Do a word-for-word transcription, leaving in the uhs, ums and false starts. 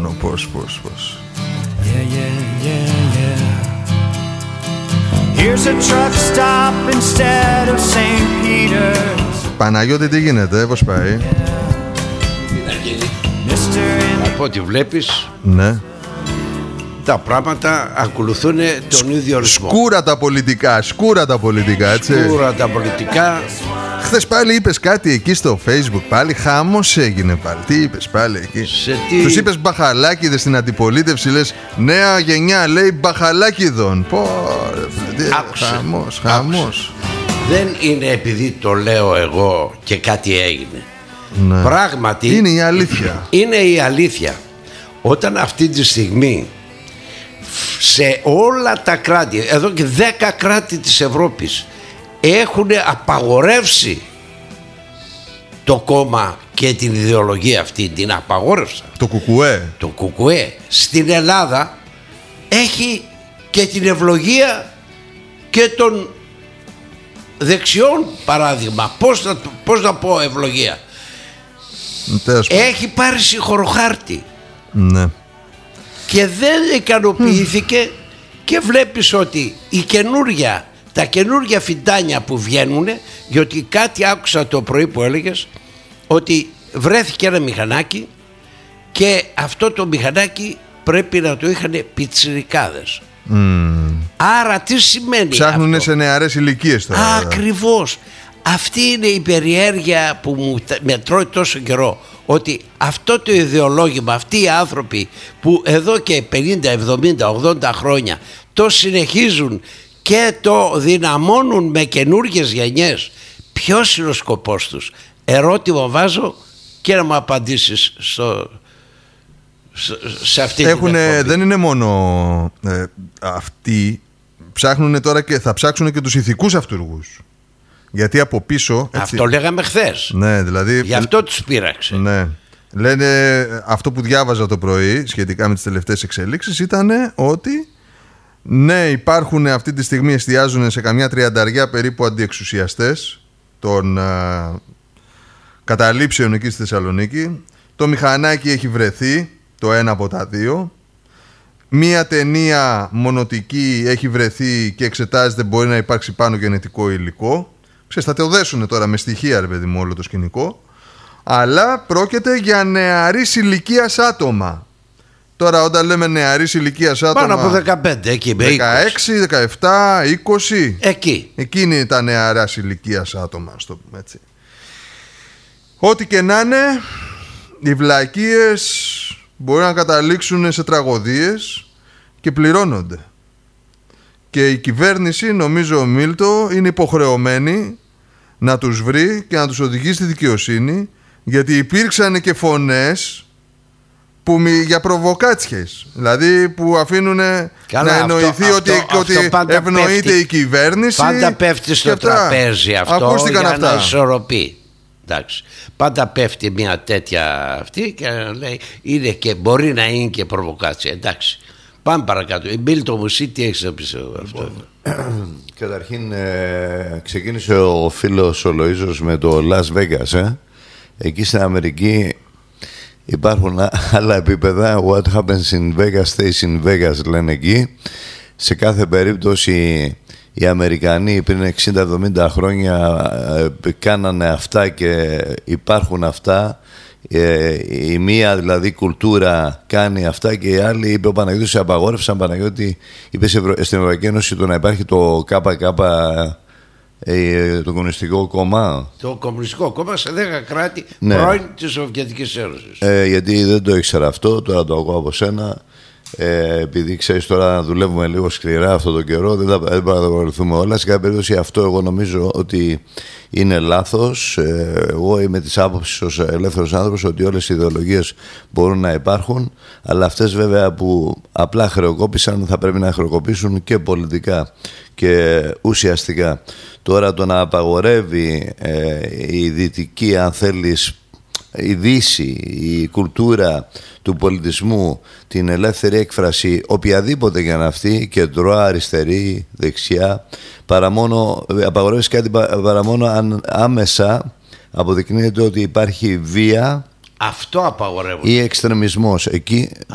μόνο, πώς, πώς, πώς. Yeah, yeah, yeah, yeah. Here's a truck stop instead of Saint Peter's. Παναγιώτη, τι γίνεται, πώς πάει? Από ό,τι βλέπεις, ναι, τα πράγματα ακολουθούν τον ίδιο ρυθμό. Σκούρα τα πολιτικά, σκούρα τα πολιτικά, έτσι. Σκούρα τα πολιτικά. Χθες πάλι είπες κάτι εκεί στο Facebook, πάλι χαμός έγινε πάλι. Τι είπες πάλι εκεί? Σε τι... Τους είπες μπαχαλάκιδες στην αντιπολίτευση, λες νέα γενιά λέει μπαχαλάκιδων. Πω, χαμός, χαμός. Δεν είναι επειδή το λέω εγώ και κάτι έγινε. Ναι. Πράγματι είναι η αλήθεια. Είναι η αλήθεια. Όταν αυτή τη στιγμή σε όλα τα κράτη, εδώ και δέκα κράτη της Ευρώπης, έχουν απαγορεύσει το κόμμα και την ιδεολογία αυτή, την απαγόρευσαν. Το κουκουέ. Το κουκουέ. Στην Ελλάδα έχει και την ευλογία και των δεξιών, παράδειγμα. Πώς να, πώς να πω ευλογία? Έχει πάρει συγχωροχάρτη. Ναι. Και δεν ικανοποιήθηκε και βλέπεις ότι η καινούρια, τα καινούρια φιντάνια που βγαίνουν, γιατί κάτι άκουσα το πρωί που έλεγες ότι βρέθηκε ένα μηχανάκι και αυτό το μηχανάκι πρέπει να το είχαν πιτσιρικάδες. Mm. Άρα τι σημαίνει? Ψάχνουνε αυτό? Σε νεαρές ηλικίες τώρα. Ακριβώς. Αυτή είναι η περιέργεια που μου με τρώει τόσο καιρό. Ότι αυτό το ιδεολόγημα, αυτοί οι άνθρωποι που εδώ και πενήντα, εβδομήντα, ογδόντα χρόνια το συνεχίζουν και το δυναμώνουν με καινούργιες γενιές, ποιος είναι ο σκοπός τους? Ερώτημα βάζω και να μου απαντήσεις στο, σε αυτή Έχουνε, την εκπομπή. Δεν είναι μόνο ε, αυτοί. Ψάχνουνε τώρα και θα ψάξουν και τους ηθικούς αυτούργους. Γιατί από πίσω. Έτσι, αυτό λέγαμε χθες. Ναι, δηλαδή. Γι' αυτό τους πείραξε. Ναι. Λένε, αυτό που διάβαζα το πρωί σχετικά με τις τελευταίες εξελίξεις ήταν ότι ναι, υπάρχουν αυτή τη στιγμή, εστιάζουν σε καμιά τριανταριά περίπου αντιεξουσιαστές των α, καταλήψεων εκεί στη Θεσσαλονίκη. Το μηχανάκι έχει βρεθεί, το ένα από τα δύο. Μία ταινία μονοτική έχει βρεθεί και εξετάζεται, μπορεί να υπάρξει πάνω γενετικό υλικό. Ξέρεις, θα το δέσουνε τώρα με στοιχεία, ρε παιδί μου, όλο το σκηνικό. Αλλά πρόκειται για νεαρής ηλικίας άτομα. Τώρα όταν λέμε νεαρής ηλικίας άτομα, πάνω από δεκαπέντε, εκεί με δεκαέξι, δεκαεπτά, είκοσι. Εκεί. Εκείνη τα νεαράς ηλικίας άτομα, ας το πούμε έτσι. Ό,τι και να είναι, οι βλακίες μπορεί να καταλήξουν σε τραγωδίες και πληρώνονται. Και η κυβέρνηση, νομίζω ο Μίλτο, είναι υποχρεωμένη να τους βρει και να τους οδηγεί στη δικαιοσύνη, γιατί υπήρξαν και φωνές που μη, για προβοκάτσιες, δηλαδή που αφήνουν να εννοηθεί αυτό, ότι, αυτό, ότι αυτό ευνοείται πέφτει, η κυβέρνηση. Πάντα πέφτει στο αυτά. τραπέζι αυτό. Ακούστηκαν για αυτά. Να ισορροπεί. Εντάξει. Πάντα πέφτει μια τέτοια αυτή και λέει είναι και, μπορεί να είναι και προβοκάτσια. Εντάξει. Πάμε παρακάτω. Η Μίλτο μου, εσύ τι έχεις να πεις αυτό? Λοιπόν, καταρχήν ε, ξεκίνησε ο φίλος ο Λοΐζος με το Las Vegas. Ε. Εκεί στην Αμερική υπάρχουν άλλα επίπεδα. What happens in Vegas stays in Vegas, λένε εκεί. Σε κάθε περίπτωση οι Αμερικανοί πριν εξήντα εβδομήντα χρόνια ε, κάνανε αυτά και υπάρχουν αυτά. Ε, η μία δηλαδή κουλτούρα κάνει αυτά και η άλλη, είπε ο Παναγιώτης, απαγόρευσαν. Παναγιώτη, είπε στην Ευρωπαϊκή Ένωση το να υπάρχει το ΚΚ, ε, το Κομμουνιστικό Κόμμα. Το Κομμουνιστικό Κόμμα σε δέκα κράτη, ναι, πρώην της Σοβιετικής Ένωσης. Ε, γιατί δεν το ήξερα αυτό, τώρα το ακούω από σένα. Ε, επειδή ξέρεις τώρα δουλεύουμε λίγο σκληρά αυτόν τον καιρό, δεν, θα, δεν μπορούμε να τα παρακολουθούμε όλα. Σε κάθε περίπτωση αυτό εγώ νομίζω ότι είναι λάθος. Ε, εγώ είμαι της άποψης ως ελεύθερος άνθρωπος ότι όλες οι ιδεολογίες μπορούν να υπάρχουν, αλλά αυτές βέβαια που απλά χρεοκόπησαν θα πρέπει να χρεοκοπήσουν και πολιτικά και ουσιαστικά. Τώρα το να απαγορεύει ε, η δυτική, αν θέλεις, η Δύση, η κουλτούρα του πολιτισμού, την ελεύθερη έκφραση, οποιαδήποτε για να αυτή, κεντρώα, αριστερή, δεξιά, παρά μόνο, απαγορεύεις κάτι παρά μόνο αν άμεσα αποδεικνύεται ότι υπάρχει βία, αυτό απαγορεύουν, ή εξτρεμισμός. Εκεί